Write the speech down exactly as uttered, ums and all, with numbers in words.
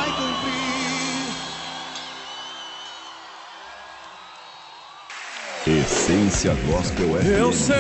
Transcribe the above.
vai cumprir. Essência Gospel F M. Eu sei